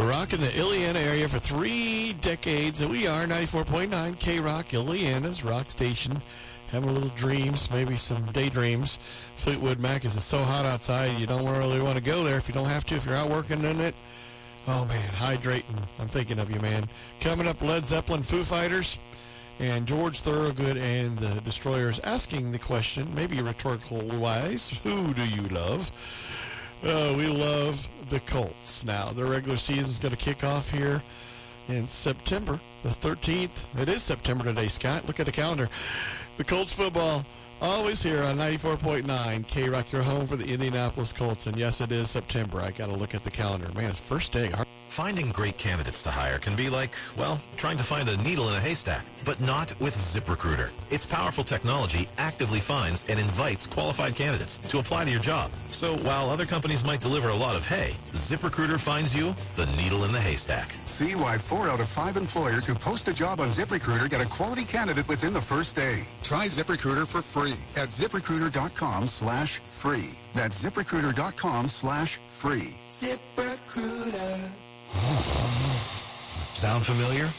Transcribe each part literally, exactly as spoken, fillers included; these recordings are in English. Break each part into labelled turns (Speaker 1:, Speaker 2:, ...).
Speaker 1: rocking the Illiana area for three decades. And we are ninety-four point nine K-Rock, Illiana's rock station. Having a little dreams, maybe some daydreams. Fleetwood Mac is so hot outside, you don't really want to go there if you don't have to, if you're out working in it. Oh, man, hydrating. I'm thinking of you, man. Coming up, Led Zeppelin, Foo Fighters, and George Thorogood and the Destroyers asking the question, maybe rhetorical-wise, who do you love? Uh, we love the Colts. Now, their regular season is going to kick off here in September the thirteenth. It is September today, Scott. Look at the calendar. The Colts football, always here on ninety-four point nine K-Rock, your home for the Indianapolis Colts. And, yes, it is September. I got to look at the calendar. Man, it's first day.
Speaker 2: Finding great candidates to hire can be like, well, trying to find a needle in a haystack, but not with ZipRecruiter. Its powerful technology actively finds and invites qualified candidates to apply to your job. So while other companies might deliver a lot of hay, ZipRecruiter finds you the needle in the haystack.
Speaker 3: See why four out of five employers who post a job on ZipRecruiter get a quality candidate within the first day. Try ZipRecruiter for free at ZipRecruiter.com slash free. That's ZipRecruiter.com slash free.
Speaker 4: ZipRecruiter.
Speaker 5: Sound familiar?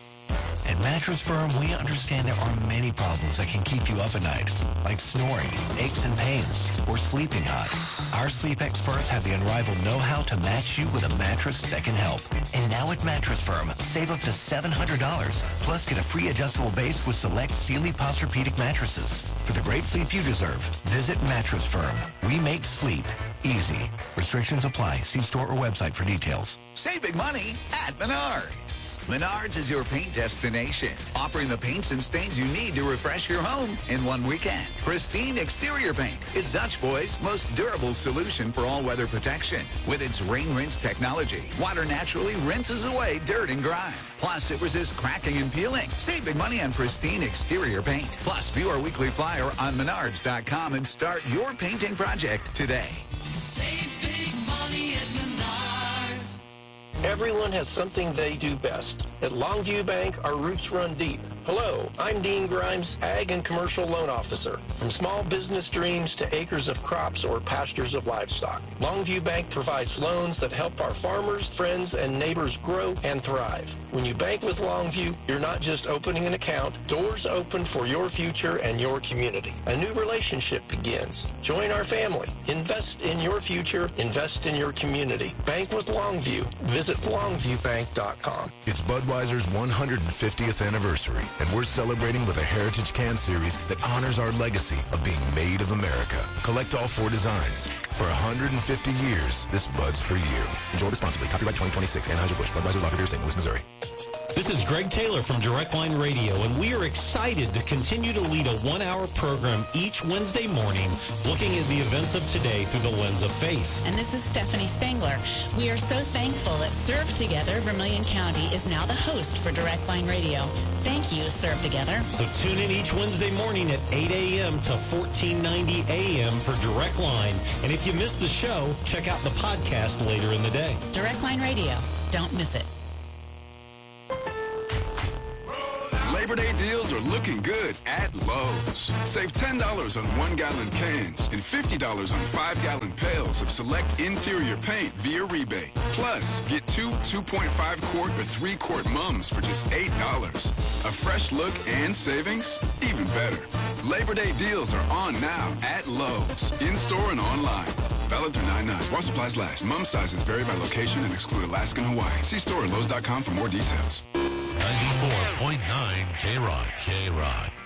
Speaker 5: At Mattress Firm, we understand there are many problems that can keep you up at night, like snoring, aches and pains, or sleeping hot. Our sleep experts have the unrivaled know-how to match you with a mattress that can help. And now at Mattress Firm, save up to seven hundred dollars, plus get a free adjustable base with select Sealy Posturepedic mattresses. For the great sleep you deserve, visit Mattress Firm. We make sleep easy. Restrictions apply. See store or website for details.
Speaker 6: Save big money at Menards. Menards is your paint destination, offering the paints and stains you need to refresh your home in one weekend. Pristine Exterior Paint is Dutch Boy's most durable solution for all-weather protection. With its rain rinse technology, water naturally rinses away dirt and grime. Plus, it resists cracking and peeling. Save big money on Pristine Exterior Paint. Plus, view our weekly flyer on menards dot com and start your painting project today.
Speaker 4: Save big money at Menards.
Speaker 7: Everyone has something they do best. At Longview Bank, our roots run deep. Hello, I'm Dean Grimes, Ag and Commercial Loan Officer. From small business dreams to acres of crops or pastures of livestock, Longview Bank provides loans that help our farmers, friends, and neighbors grow and thrive. When you bank with Longview, you're not just opening an account. Doors open for your future and your community. A new relationship begins. Join our family. Invest in your future. Invest in your community. Bank with Longview. Visit longview bank dot com.
Speaker 8: It's Budweiser's one hundred fiftieth anniversary, and we're celebrating with a Heritage Can Series that honors our legacy of being made of America. Collect all four designs. For one hundred fifty years, this Bud's for you. Enjoy responsibly. Copyright twenty twenty-six, Anheuser-Busch, Budweiser Lager Beer, Saint Louis, Missouri.
Speaker 9: This is Greg Taylor from Direct Line Radio, and we are excited to continue to lead a one-hour program each Wednesday morning looking at the events of today through the lens of faith.
Speaker 10: And this is Stephanie Spangler. We are so thankful that Serve Together Vermilion County is now the host for Direct Line Radio. Thank you, Serve Together.
Speaker 9: So tune in each Wednesday morning at eight a.m. to fourteen ninety a.m. for Direct Line. And if you missed the show, check out the podcast later in the day.
Speaker 10: Direct Line Radio. Don't miss it.
Speaker 11: Labor Day deals are looking good at Lowe's. Save ten dollars on one-gallon cans and fifty dollars on five-gallon pails of select interior paint via rebate. Plus, get two two point five quart or three quart mums for just eight dollars. A fresh look and savings? Even better. Labor Day deals are on now at Lowe's, in-store and online. Valid through nine nine. While supplies last. Mum sizes vary by location and exclude Alaska and Hawaii. See store at Lowe's dot com for more details.
Speaker 12: ninety-four point nine K-Rock. K-Rock.